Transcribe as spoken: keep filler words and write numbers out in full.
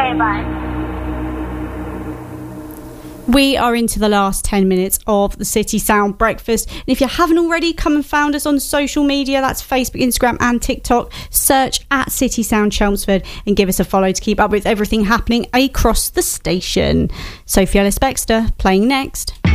Okay, bye. We are into the last ten minutes of the City Sound Breakfast. And if you haven't already, come and found us on social media. That's Facebook, Instagram and TikTok. Search at City Sound Chelmsford and give us a follow to keep up with everything happening across the station. Sophie Ellis-Bextor playing next.